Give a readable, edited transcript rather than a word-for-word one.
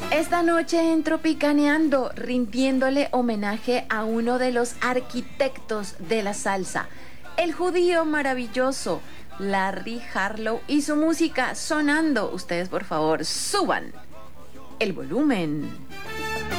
Esta noche en Tropicaneando, rindiéndole homenaje a uno de los arquitectos de la salsa, el judío maravilloso, Larry Harlow, y su música sonando. Ustedes, por favor, suban el volumen.